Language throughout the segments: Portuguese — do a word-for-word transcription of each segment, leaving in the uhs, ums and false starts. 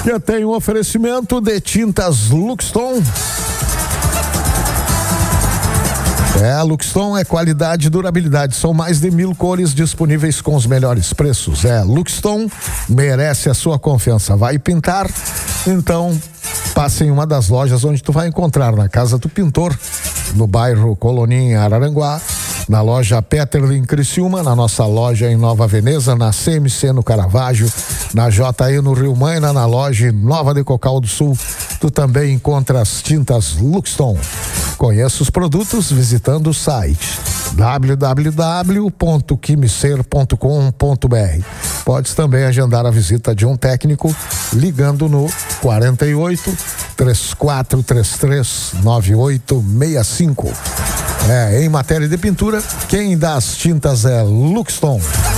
Que tem um oferecimento de tintas Luxton. É, Luxton é qualidade e durabilidade. São mais de mil cores disponíveis com os melhores preços. É, Luxton merece a sua confiança. Vai pintar? Então, passe em uma das lojas onde tu vai encontrar na Casa do Pintor, no bairro Coloninha, Araranguá, na loja Peterlin Criciúma, na nossa loja em Nova Veneza, na C M C no Caravaggio, na J E no Rio Maina, na loja Nova de Cocal do Sul. Tu também encontra as tintas Luxton. Conheça os produtos visitando o site w w w ponto quimicer ponto com ponto b r. Podes também agendar a visita de um técnico ligando no quarenta e oito, três quatro três três, nove oito seis cinco. É, em matéria de pintura, quem dá as tintas é Luxton.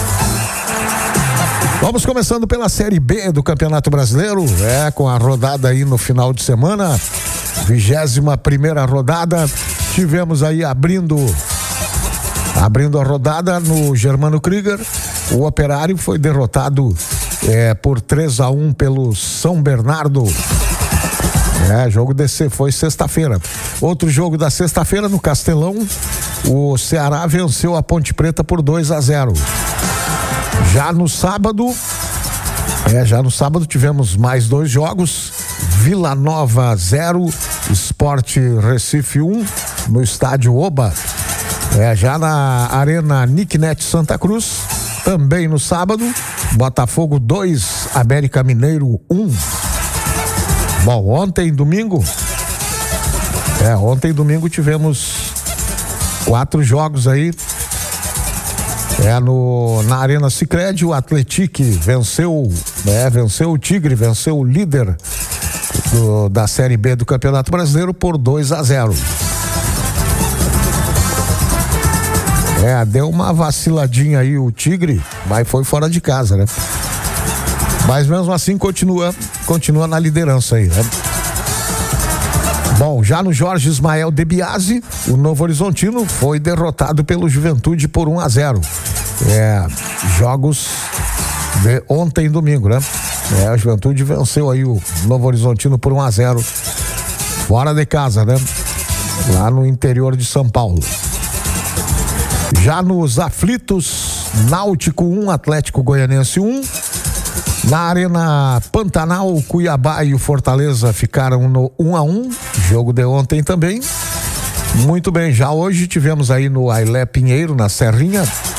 Vamos começando pela Série B do Campeonato Brasileiro, é, com a rodada aí no final de semana, vigésima primeira rodada. Tivemos aí abrindo abrindo a rodada no Germano Krieger. O Operário foi derrotado é, por três a um pelo São Bernardo. É, jogo desse foi sexta-feira. Outro jogo da sexta-feira no Castelão, o Ceará venceu a Ponte Preta por dois a zero. Já no sábado, é, já no sábado tivemos mais dois jogos. Vila Nova zero, Sport Recife um, no estádio Oba. É, já na Arena Nicknet Santa Cruz, também no sábado, Botafogo dois, América Mineiro um. Bom, ontem domingo, é, ontem domingo tivemos quatro jogos aí, é, no, na Arena Sicredi. O Atlético venceu, é, venceu o Tigre, venceu o líder do, da Série B do Campeonato Brasileiro por dois a zero. É, deu uma vaciladinha aí o Tigre, mas foi fora de casa, né? Mas mesmo assim continua, continua na liderança aí, né? Bom, já no Jorge Ismael de Biasi, o Novo Horizontino foi derrotado pelo Juventude por um a zero. É, jogos de ontem domingo, né? É, a Juventude venceu aí o Novo Horizontino por um a zero, fora de casa, né? Lá no interior de São Paulo. Já nos aflitos, Náutico um, Atlético Goianense um. Na Arena Pantanal, Cuiabá e o Fortaleza ficaram no um a um, jogo de ontem também. Muito bem, já hoje tivemos aí no Ailé Pinheiro, na Serrinha,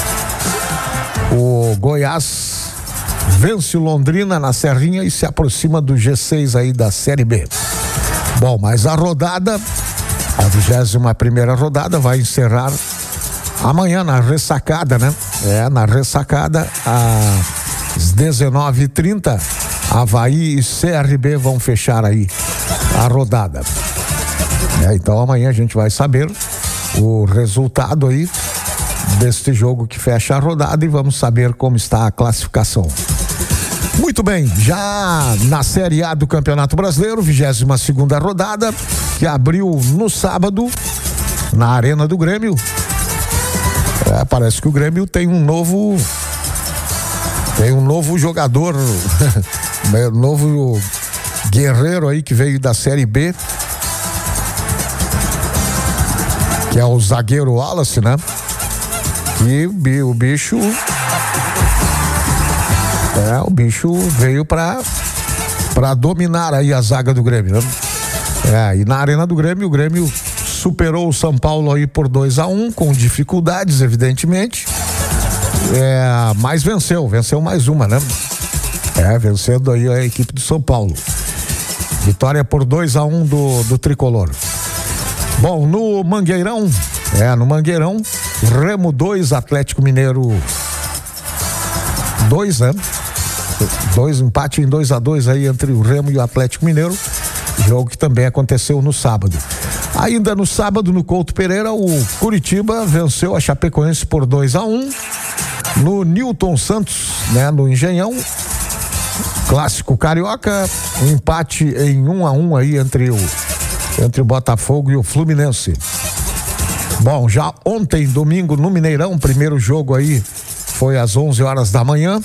o Goiás vence o Londrina na Serrinha e se aproxima do G seis aí da Série B. Bom, mas a rodada, a vigésima primeira rodada vai encerrar amanhã na ressacada, né? É, na ressacada, às dezenove e trinta, Avaí e C R B vão fechar aí a rodada. É, então amanhã a gente vai saber o resultado aí deste jogo que fecha a rodada e vamos saber como está a classificação. Muito bem, já na Série A do Campeonato Brasileiro, vigésima segunda rodada, que abriu no sábado na Arena do Grêmio. É, parece que o Grêmio tem um novo tem um novo jogador, um novo guerreiro aí que veio da Série B, que é o zagueiro Wallace, né? E o bicho é, o bicho veio pra para dominar aí a zaga do Grêmio, né? É, e na Arena do Grêmio, o Grêmio superou o São Paulo aí por dois a um, com dificuldades, evidentemente. É, mas venceu, venceu mais uma, né? É, vencendo aí a equipe do São Paulo. Vitória por dois a um do, do Tricolor. Bom, no Mangueirão, é, no Mangueirão, Remo dois, Atlético Mineiro dois, né? Dois, empate em dois a dois aí entre o Remo e o Atlético Mineiro. Jogo que também aconteceu no sábado. Ainda no sábado, no Couto Pereira, o Curitiba venceu a Chapecoense por dois a um. No Newton Santos, né, no Engenhão, clássico carioca, um empate em um a um aí entre o, entre o Botafogo e o Fluminense. Bom, já ontem, domingo, no Mineirão, primeiro jogo aí foi às onze horas da manhã.